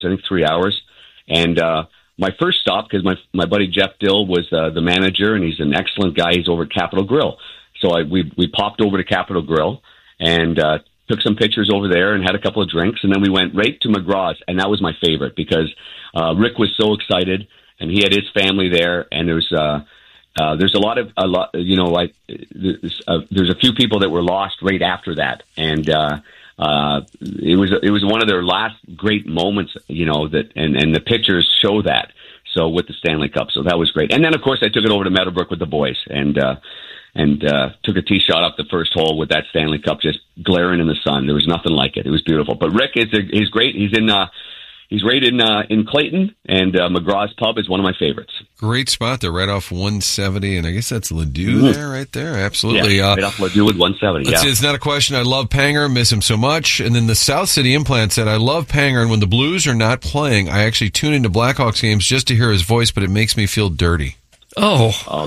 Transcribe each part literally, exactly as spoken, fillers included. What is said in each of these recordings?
I think three hours. And uh, my first stop, because my my buddy Jeff Dill was uh, the manager, and he's an excellent guy. He's over at Capitol Grill. So I, we we popped over to Capitol Grill and uh, took some pictures over there and had a couple of drinks. And then we went right to McGraw's, and that was my favorite because uh, Rick was so excited, and he had his family there, and there was... Uh, Uh, there's a lot of a lot, you know. I, there's, uh, there's a few people that were lost right after that, and uh, uh, it was it was one of their last great moments, you know. That and, and the pictures show that. So with the Stanley Cup, so that was great. And then of course I took it over to Meadowbrook with the boys, and uh, and uh, took a tee shot up the first hole with that Stanley Cup just glaring in the sun. There was nothing like it. It was beautiful. But Rick is a, he's great. He's in. Uh, He's right in uh, in Clayton, and uh, McGraw's Pub is one of my favorites. Great spot there, right off one seventy, and I guess that's Ladue mm-hmm. there, right there. Absolutely. Yeah, uh, right off Ladue with one seventy, yeah. It's not a question. I love Panger, miss him so much. And then the South City Implant said, I love Panger, and when the Blues are not playing, I actually tune into Blackhawks games just to hear his voice, but it makes me feel dirty. Oh. oh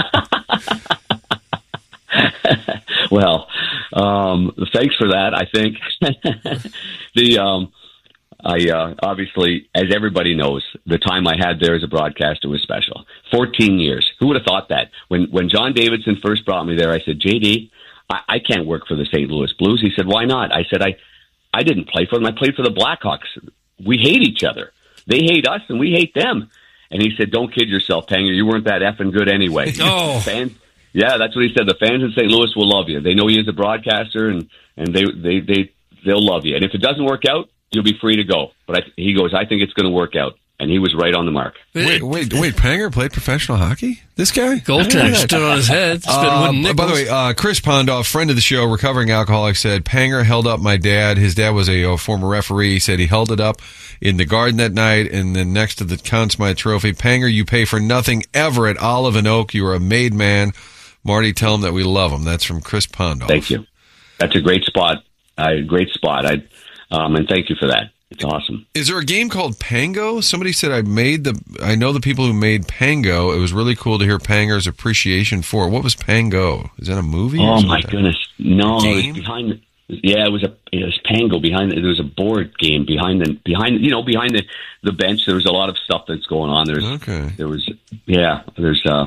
well, um, thanks for that, I think. the... Um, I uh, obviously, as everybody knows, the time I had there as a broadcaster was special. Fourteen years. Who would have thought that? When when John Davidson first brought me there, I said, J D, I, I can't work for the Saint Louis Blues. He said, why not? I said, I, I didn't play for them. I played for the Blackhawks. We hate each other. They hate us, and we hate them. And he said, don't kid yourself, Panger. You weren't that effing good anyway. Oh. Fans, yeah, that's what he said. The fans in Saint Louis will love you. They know you as a broadcaster, and, and they, they, they, they'll love you. And if it doesn't work out, you'll be free to go. But I, he goes, I think it's going to work out. And he was right on the mark. Wait, wait, wait. Panger played professional hockey? This guy? Goaltender stood on his head. Uh, by the way, uh, Chris Pondoff, friend of the show, recovering alcoholic, said, Panger held up my dad. His dad was a, a former referee. He said he held it up in the garden that night, and then next to the Conn Smythe trophy. Panger, you pay for nothing ever at Olive and Oak. You are a made man. Marty, tell him that we love him. That's from Chris Pondoff. Thank you. That's a great spot. Uh, great spot. I Um, and thank you for that. It's awesome. Is there a game called Pango? Somebody said I made the. I know the people who made Pango. It was really cool to hear Panger's appreciation for it. What was Pango? Is that a movie? Oh my goodness! No, game? it was behind. Yeah, it was a. It was Pango behind. There was a board game behind the behind. You know, behind the the bench. There was a lot of stuff that's going on. There's. Okay. There was. Yeah. There's. Uh.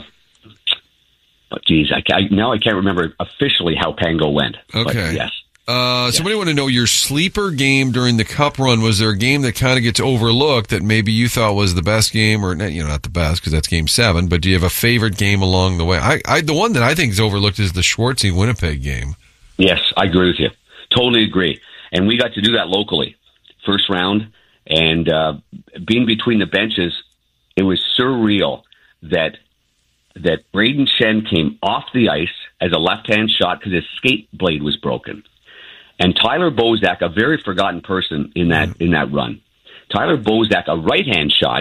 But geez, I, I now I can't remember officially how Pango went. Okay. But yes. Uh, somebody want to know your sleeper game during the Cup run. Was there a game that kind of gets overlooked that maybe you thought was the best game, or you know, not the best because that's game seven, but do you have a favorite game along the way? I, I the one that I think is overlooked is the Schwartzy Winnipeg game. Yes, I agree with you. Totally agree. And we got to do that locally, first round, and uh, being between the benches, it was surreal that that Braden Shen came off the ice as a left-hand shot because his skate blade was broken. And Tyler Bozak, a very forgotten person in that in that run, Tyler Bozak, a right-hand shot,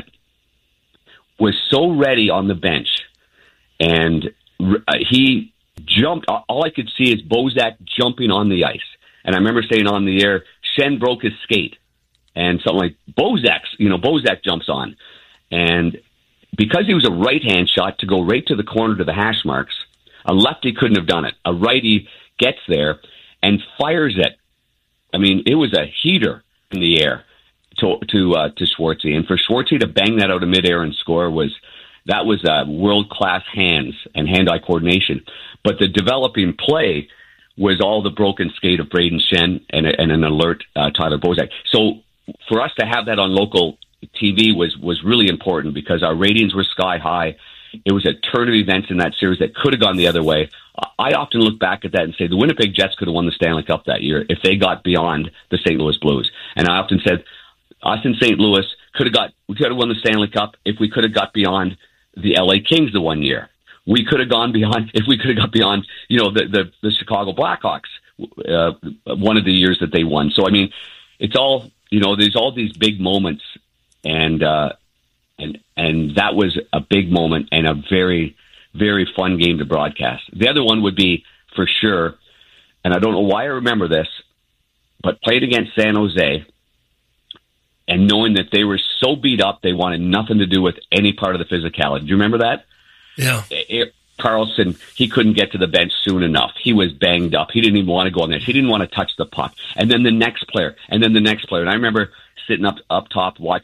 was so ready on the bench, and uh, he jumped. All I could see is Bozak jumping on the ice. And I remember saying on the air, Shen broke his skate, and something like Bozak's, you know, Bozak jumps on, and because he was a right-hand shot to go right to the corner to the hash marks, a lefty couldn't have done it. A righty gets there and fires it. I mean, it was a heater in the air to to uh, to Schwartzy, and for Schwartzy to bang that out of midair and score was that was uh, world class hands and hand eye coordination. But the developing play was all the broken skate of Braden Shen and, and an alert uh, Tyler Bozak. So for us to have that on local T V was was really important because our ratings were sky high. It was a turn of events in that series that could have gone the other way. I often look back at that and say the Winnipeg Jets could have won the Stanley Cup that year if they got beyond the Saint Louis Blues. And I often said us in Saint Louis could have got we could have won the Stanley Cup if we could have got beyond the L A Kings the one year. We could have gone beyond if we could have got beyond you know the the, the Chicago Blackhawks uh, one of the years that they won. So I mean, it's all you know. There's all these big moments, and uh, and and that was a big moment and a very very fun game to broadcast. The other one would be for sure, and I don't know why I remember this, but played against San Jose, and knowing that they were so beat up, they wanted nothing to do with any part of the physicality. Do you remember that? Yeah. It, Carlson, he couldn't get to the bench soon enough. He was banged up. He didn't even want to go on there. He didn't want to touch the puck. And then the next player, and then the next player. And I remember sitting up up top watching